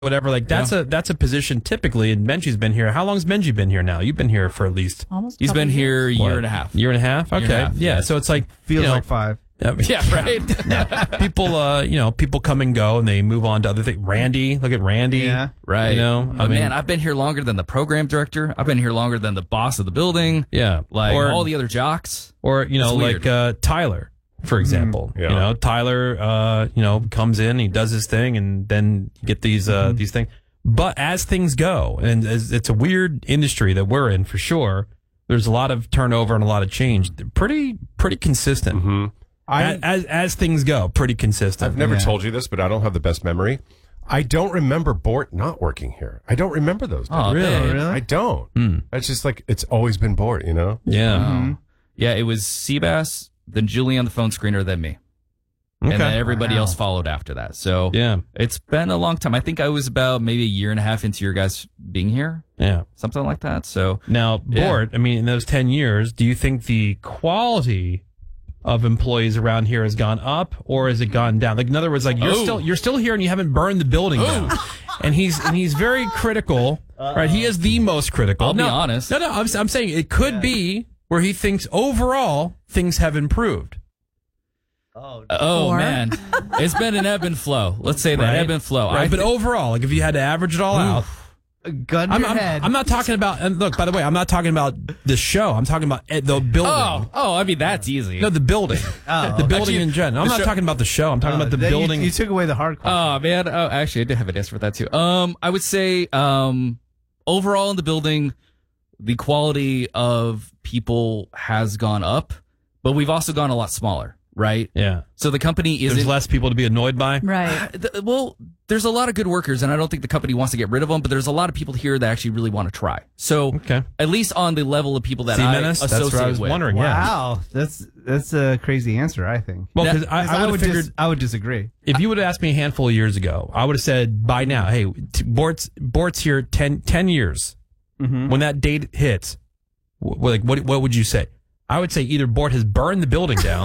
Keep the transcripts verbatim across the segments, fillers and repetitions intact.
whatever. Like that's Yeah. a that's a position typically. And Benji's been here. How long's Benji been here now? You've been here for at least Almost. He's been here a what, year and a half. Year and a half. Okay. and a half, yeah. yeah. So it's like Feels you know, like five. uh, Yeah, right. people, uh, you know, people come and go, and they move on to other things. Randy, look at Randy. Yeah. Right. You know, But man, I've been here longer than the program director. I've been here longer than the boss of the building. yeah, Like or all the other jocks. or you know, It's like weird. uh, Tyler, for example. Yeah. You know, Tyler, uh, you know, comes in, he does his thing, and then you get these uh, these things. But as things go, and as it's a weird industry that we're in for sure. There's a lot of turnover and a lot of change. They're pretty pretty consistent. Mm-hmm. As, as as things go, pretty consistent. I've never Yeah. told you this, but I don't have the best memory. I don't remember Bort not working here. I don't remember those days. Oh, Really? babe. Really? I don't. Hmm. It's just like it's always been Bort, you know? Yeah. Oh. Yeah, it was Seabass, then Julie on the phone screener, then me. Okay. And then everybody Wow. else followed after that. So Yeah. it's been a long time. I think I was about maybe a year and a half into your guys being here, Yeah. something like that. So Now, Yeah. Bort, I mean, in those ten years, do you think the quality of employees around here has gone up or has it gone down? Like, in other words, like you're Oh. still you're still here and you haven't burned the building down. And he's and he's very critical, right? He is the most critical. I'll be no, honest. No, no, I'm, I'm saying it could be where he thinks overall things have improved. Oh Or- man, it's been an ebb and flow. Let's say that Right? ebb and flow. Right, I but thi- overall, like if you had to average it all out, Gun to I'm, your I'm, head. I'm not talking about. And look, by the way, I'm not talking about the show. I'm talking about eh, the building. oh, oh, I mean that's easy. No, the building. Oh. the building Actually, in general. I'm the not show- talking about the show. I'm talking Uh, about the then you- building. You, took away the hard question. Oh man, oh actually I did have an answer for that too. Um, I would say um, overall in the building, the quality of people has gone up, but we've also gone a lot smaller, right? yeah. So the company There's isn't. less people to be annoyed by. Right. The- well, there's a lot of good workers, and I don't think the company wants to get rid of them. But there's a lot of people here that actually really want to try. So, Okay. at least on the level of people that See, I Menace? associate That's what I was with. wondering. Yeah. Wow, that's that's a crazy answer. I think. Well, That- because I, 'Cause I, would would have figured dis- I would disagree. if you would have asked me a handful of years ago, I would have said by now, hey, t- Bort's Bort's here ten, ten years. Mm-hmm. When that date hits, wh- like what what would you say? I would say either Bort has burned the building down,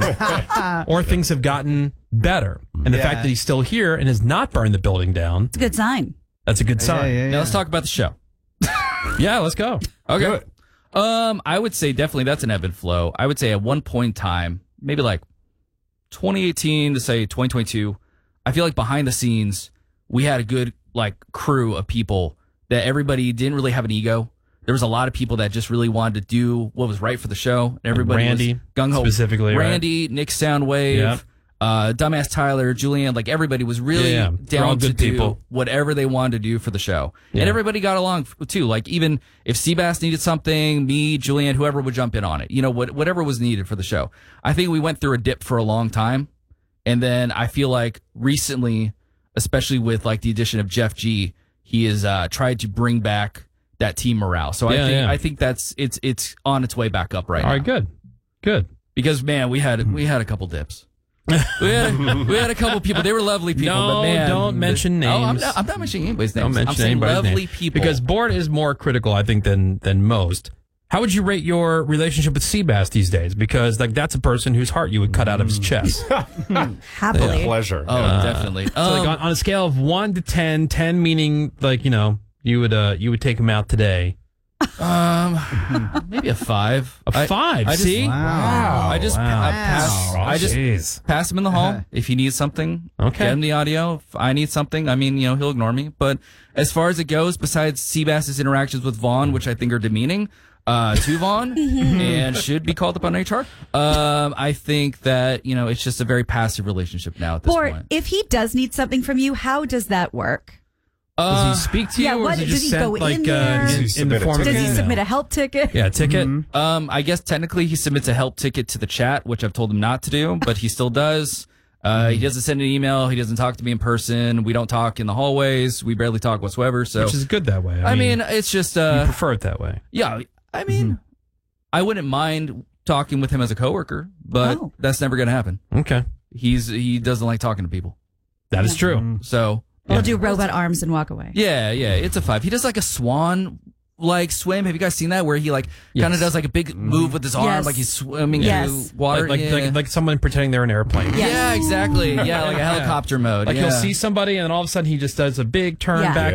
or things have gotten better. And the Yeah. fact that he's still here and has not burned the building down, It's a good sign. that's a good Yeah, sign. yeah, Now yeah. let's talk about the show. Yeah, let's go. Okay. Um, I would say definitely that's an ebb and flow. I would say at one point in time, maybe like twenty eighteen to say twenty twenty-two, I feel like behind the scenes, we had a good like crew of people that everybody didn't really have an ego. There was a lot of people that just really wanted to do what was right for the show. And everybody Randy, was gung ho. specifically, right? Randy, Nick Soundwave, Yep. uh, Dumbass Tyler, Julianne, like everybody was really Yeah, yeah. They're all down to good do people. whatever they wanted to do for the show. Yeah. And everybody got along f- too. Like even if Seabass needed something, me, Julianne, whoever would jump in on it. You know, what, whatever was needed for the show. I think we went through a dip for a long time. And then I feel like recently, especially with like the addition of Jeff G, he has uh, tried to bring back that team morale. So I Yeah, think yeah. I think that's it's it's on its way back up right All now. right, good, good. Because man, we had we had a couple dips. we had we had a couple people. They were lovely people. No, but man, don't mention Oh, I'm names. not, I'm not mentioning anybody's names. Don't mention I'm saying anybody's lovely name. people. Because Bort is more critical, I think, than than most. How would you rate your relationship with Seabass these days? Because like that's a person whose heart you would cut out of his chest. Happily. Pleasure. oh, Yeah. definitely. So like Um, on, on a scale of one to ten, ten meaning like you know you would uh you would take him out today. um, maybe a five. A I- five. I just- see? Wow. I just Wow. I pass. Wow. I just Jeez. pass him in the hall if he needs something. Okay. Get him the audio. If I need something, I mean, you know, he'll ignore me. But as far as it goes, besides Seabass's interactions with Vaughn, which I think are demeaning uh, to Vaughn and should be called up on H R, um, I think that you know it's just a very passive relationship now at this Bort, point. if he does need something from you, how does that work? Does Uh, he speak to you, yeah, or what- is he does just he sent go like in there? uh, Does he in, in the submit a form of Does an he email? submit a help ticket? Yeah, ticket. Um, I guess technically he submits a help ticket to the chat, which I've told him not to do, but he still does. Uh, he doesn't send an email. He doesn't talk to me in person. We don't talk in the hallways. We barely talk whatsoever. So, Which is good that way. I mean, it's just, uh, you prefer it that way. yeah, I mean, I wouldn't mind talking with him as a coworker, but Oh. that's never going to happen. Okay, He's, he doesn't like talking to people. that is true. So, We'll do robot arms and walk away. yeah, yeah, it's a five. He does like a swan like swim? Have you guys seen that where he like Yes. kind of does like a big move with his arm, Yes. like he's swimming Yes. through water? Like like, yeah. like like someone pretending they're an airplane. Yes. yeah, exactly. Yeah, like a helicopter mode. Like yeah. he'll see somebody and all of a sudden he just does a big turn Yeah. back